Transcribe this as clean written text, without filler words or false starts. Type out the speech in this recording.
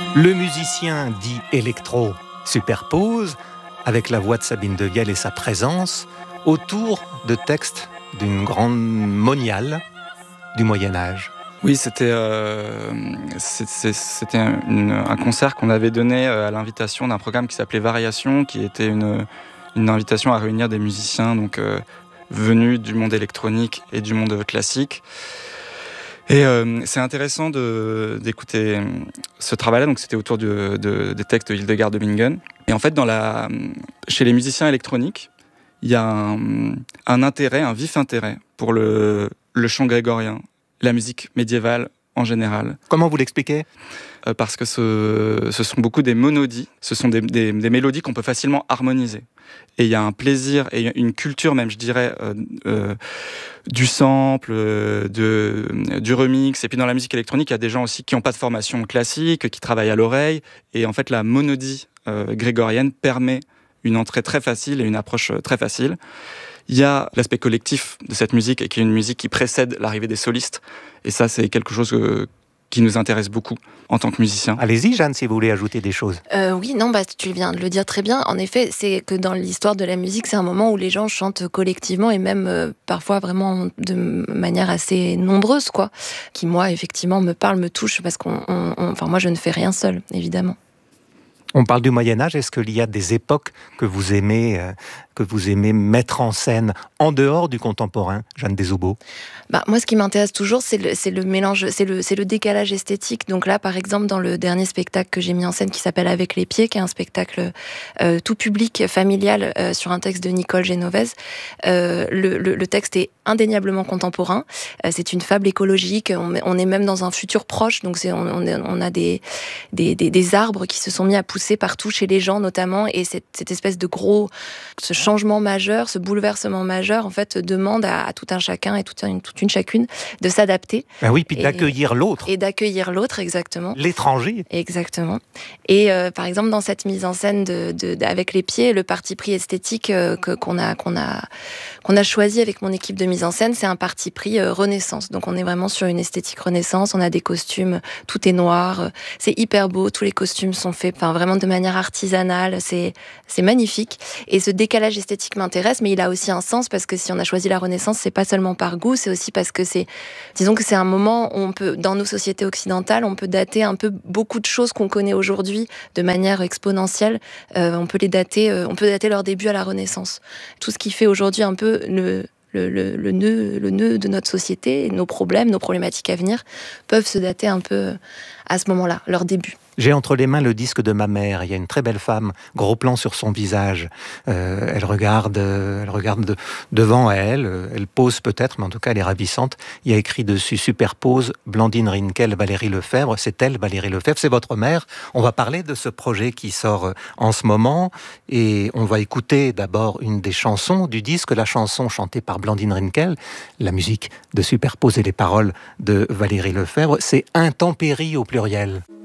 Le musicien dit électro superpose avec la voix de Sabine Devielle et sa présence autour de textes d'une grande moniale du Moyen-Âge. Oui, c'était un concert qu'on avait donné à l'invitation d'un programme qui s'appelait Variation, qui était une invitation à réunir des musiciens venus du monde électronique et du monde classique. Et c'est intéressant d'écouter ce travail-là. Donc c'était autour des textes de Hildegard de Bingen. Et en fait, chez les musiciens électroniques, il y a un vif intérêt pour le chant grégorien, la musique médiévale en général. Comment vous l'expliquez ? Parce que ce sont beaucoup des monodies, ce sont des mélodies qu'on peut facilement harmoniser. Et il y a un plaisir et une culture même, je dirais, du sample, du remix. Et puis dans la musique électronique, il y a des gens aussi qui n'ont pas de formation classique, qui travaillent à l'oreille. Et en fait, la monodie grégorienne permet une entrée très facile et une approche très facile. Il y a l'aspect collectif de cette musique et qui est une musique qui précède l'arrivée des solistes. Et ça, c'est quelque chose qui nous intéresse beaucoup en tant que musiciens. Allez-y, Jeanne, si vous voulez ajouter des choses. Oui, non, tu viens de le dire très bien. En effet, c'est que dans l'histoire de la musique, c'est un moment où les gens chantent collectivement et même parfois vraiment de manière assez nombreuse, quoi. Qui, moi, effectivement, me parle, me touche, parce moi, je ne fais rien seul, évidemment. On parle du Moyen-Âge. Est-ce qu'il y a des époques que vous aimez mettre en scène en dehors du contemporain, Jeanne Desaubos ? Moi, ce qui m'intéresse toujours, c'est le mélange, c'est le décalage esthétique. Donc là, par exemple, dans le dernier spectacle que j'ai mis en scène qui s'appelle Avec les pieds, qui est un spectacle tout public, familial, sur un texte de Nicole Genovese, le texte est indéniablement contemporain. C'est une fable écologique. On est même dans un futur proche. Donc on a des arbres qui se sont mis à pousser partout chez les gens, notamment. Et cette espèce de ce changement majeur, ce bouleversement majeur, en fait, demande à tout un chacun et toute une chacune de s'adapter. Ben oui, puis d'accueillir l'autre. Et d'accueillir l'autre, exactement. L'étranger. Exactement. Et par exemple, dans cette mise en scène avec les pieds, le parti pris esthétique qu'on a choisi avec mon équipe de mise en scène, c'est un parti pris Renaissance. Donc on est vraiment sur une esthétique Renaissance. On a des costumes, tout est noir, c'est hyper beau. Tous les costumes sont faits, vraiment de manière artisanale. C'est magnifique. Et ce décalage esthétique m'intéresse, mais il a aussi un sens, parce que si on a choisi la Renaissance, c'est pas seulement par goût, c'est aussi parce que c'est un moment où on peut, dans nos sociétés occidentales, on peut dater un peu beaucoup de choses qu'on connaît aujourd'hui de manière exponentielle. On peut dater leur début à la Renaissance. Tout ce qui fait aujourd'hui un peu le nœud de notre société, nos problématiques à venir, peuvent se dater un peu à ce moment-là, leur début. J'ai entre les mains le disque de ma mère. Il y a une très belle femme, gros plan sur son visage. Elle regarde devant elle. Elle pose peut-être, mais en tout cas, elle est ravissante. Il y a écrit dessus superpose Blandine Rinkel, Valérie Lefebvre. C'est elle, Valérie Lefebvre. C'est votre mère. On va parler de ce projet qui sort en ce moment. Et on va écouter d'abord une des chansons du disque, la chanson chantée par Blandine Rinkel, la musique de Superpose et les paroles de Valérie Lefebvre. C'est Intempéries au pluriel.